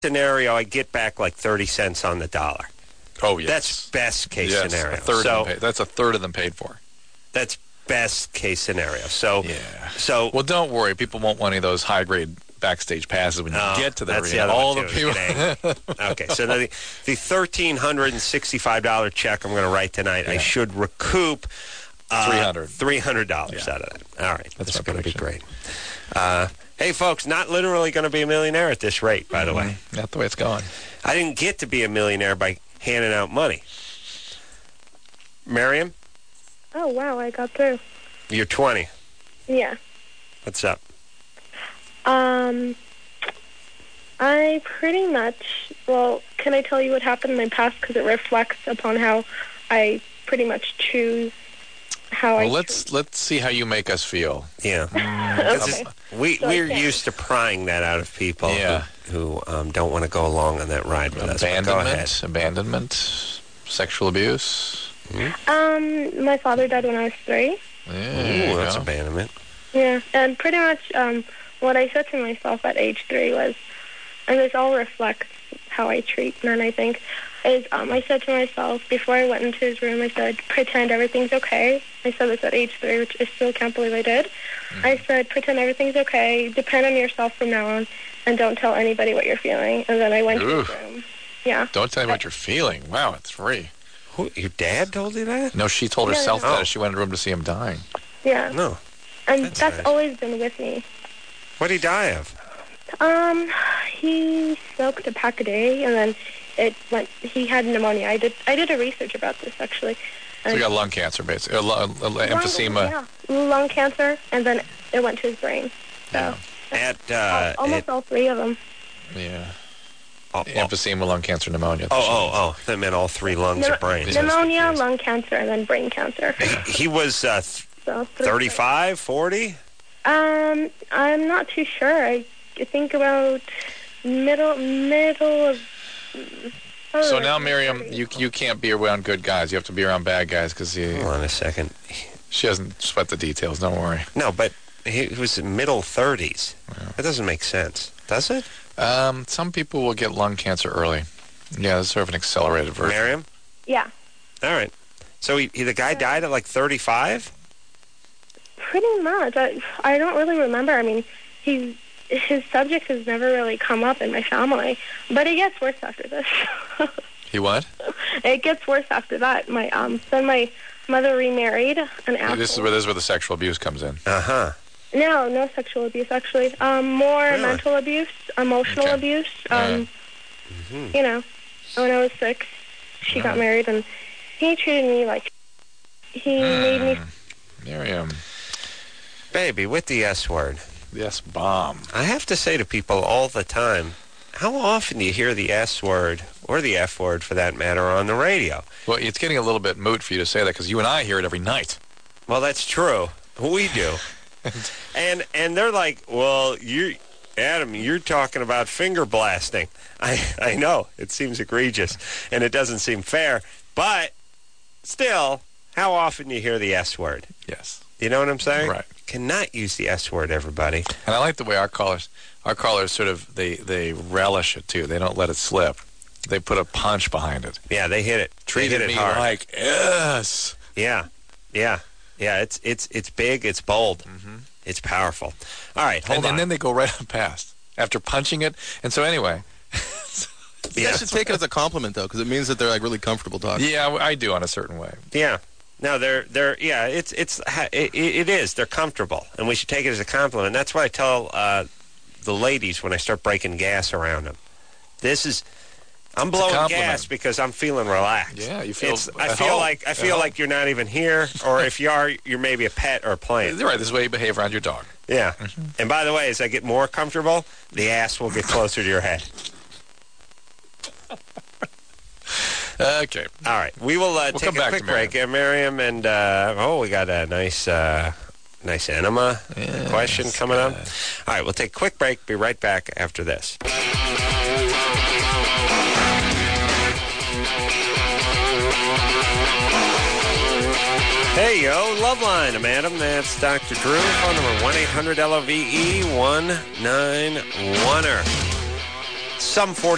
scenario, I get back like 30 cents on the dollar. Oh, yes. That's best case scenario. That's a third of them paid for. That's best case scenario. So, well, don't worry. People won't want any of those high-grade backstage passes when you get to the that's arena. The all other the people. Okay, so now the $1,365 check I'm going to write tonight, I should recoup $300 out of that. All right, that's going to be great. Hey, folks, not literally going to be a millionaire at this rate, by the way. Not the way it's going. I didn't get to be a millionaire by handing out money. Miriam? Oh, wow, I got through. You're 20. Yeah. What's up? I pretty much, can I tell you what happened in my past? Because it reflects upon how I pretty much choose how I choose. Let's see how you make us feel. Yeah. Okay. We're used to prying that out of people who don't want to go along on that ride with us. Abandonment, sexual abuse. My father died when I was 3. Ooh, that's abandonment. Yeah, and pretty much what I said to myself at age 3 was, and this all reflects how I treat men, I think, is I said to myself, before I went into his room, I said, pretend everything's okay. I said this at age 3, which I still can't believe I did. I said, pretend everything's okay, depend on yourself from now on, and don't tell anybody what you're feeling. And then I went to his room. Yeah. Don't tell me what you're feeling. Wow, at 3. Who, your dad told you that? No, she told herself that as she went in the room to see him dying. Yeah. No. And that's always been with me. What did he die of? He smoked a pack a day, and then he had pneumonia. I did a research about this, actually. So he got lung cancer, basically. Emphysema. Lung cancer, and then it went to his brain. So almost all 3 of them. Yeah. Emphysema, lung cancer, pneumonia. That meant all 3 lungs or brains. Pneumonia, lung cancer, and then brain cancer. He was 35, 40? I'm not too sure. I think about middle of... So now, Miriam, you can't be around good guys. You have to be around bad guys because Hold on a second. She doesn't sweat the details. Don't worry. No, but he was in middle 30s. Yeah. That doesn't make sense, does it? Some people will get lung cancer early. Yeah, it's sort of an accelerated version. Miriam? Yeah. All right. So the guy died at like 35? Pretty much. I don't really remember. I mean, his subject has never really come up in my family, but it gets worse after this. He what? It gets worse after that. Then my mother remarried an asshole. This is where the sexual abuse comes in. Uh-huh. No sexual abuse, actually. More mental abuse, emotional abuse. You know, when I was 6, she got married, and he treated me like... He made me... Miriam. Baby, with the S word. The S-bomb. I have to say to people all the time, how often do you hear the S word, or the F word for that matter, on the radio? Well, it's getting a little bit moot for you to say that because you and I hear it every night. Well, that's true. We do. and they're like, well, Adam, you're talking about finger blasting. I know. It seems egregious, and it doesn't seem fair. But still, how often do you hear the S word? Yes. You know what I'm saying? Right. Cannot use the S word, everybody. And I like the way our callers sort of, they relish it, too. They don't let it slip. They put a punch behind it. Yeah, they hit it. Treated me hard. like, yes. Yeah. It's big. It's bold. Mm-hmm. It's powerful. All right, hold on. And then they go right on past after punching it. And so anyway... You guys should take it as a compliment, though, because it means that they're like really comfortable talking. Yeah, I do on a certain way. Yeah. No, it is. They're comfortable, and we should take it as a compliment. That's what I tell the ladies when I start breaking gas around them. I'm blowing gas because I'm feeling relaxed. Yeah, you feel. I feel like you're not even here, or if you are, you're maybe a pet or a plane. Right. This is the way you behave around your dog. Yeah. Mm-hmm. And by the way, as I get more comfortable, the ass will get closer to your head. Okay. All right. We will take a quick break. Miriam, and we got a nice enema question coming up. All right. We'll take a quick break. Be right back after this. Hey, yo, Loveline. I'm Adam. That's Dr. Drew. Phone number 1-800-LOVE-191er. Some 40.